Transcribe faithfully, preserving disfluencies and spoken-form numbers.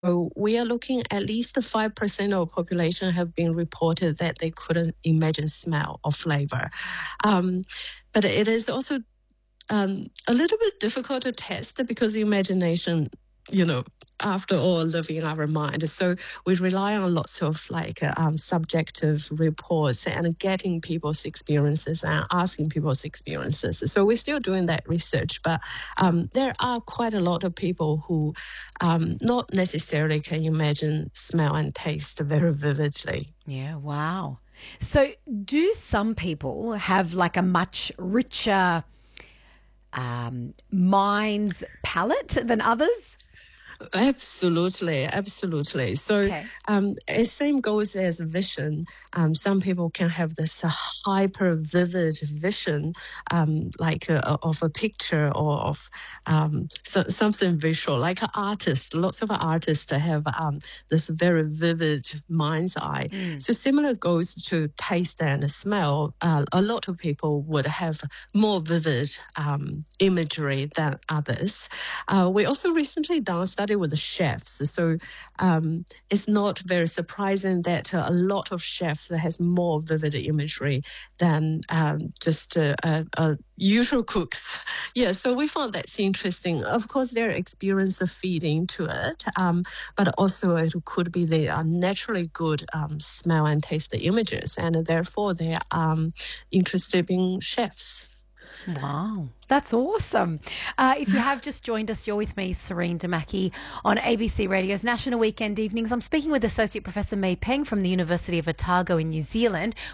So we are looking at least five percent of population have been reported that they couldn't imagine smell or flavor. Um, but it is also um, a little bit difficult to test because imagination, you know, after all, live in our mind. So we rely on lots of like uh, um, subjective reports and getting people's experiences and asking people's experiences. So we're still doing that research, but um, there are quite a lot of people who um, not necessarily can imagine smell and taste very vividly. Yeah, wow. So, do some people have like a much richer um, mind's palette than others? Absolutely, absolutely. So, Okay. um, it same goes as vision. Um, some people can have this uh, hyper vivid vision, um, like uh, of a picture or of um, so, something visual, like an artist. Lots of artists have um, this very vivid mind's eye. Mm. So, similar goes to taste and smell. Uh, a lot of people would have more vivid um, imagery than others. Uh, we also recently done a study with the chefs. So um, it's not very surprising that uh, a lot of chefs that has more vivid imagery than um, just uh, uh, uh, usual cooks. Yeah, so we found that's interesting. Of course, their experience of feeding to it, um, but also it could be they are naturally good um, smell and taste the images, and therefore they are um, interested in chefs. Wow, that's awesome. Uh, if you have just joined us, you're with me, Serene Damaki, on A B C Radio's National Weekend Evenings. I'm speaking with Associate Professor May Peng from the University of Otago in New Zealand.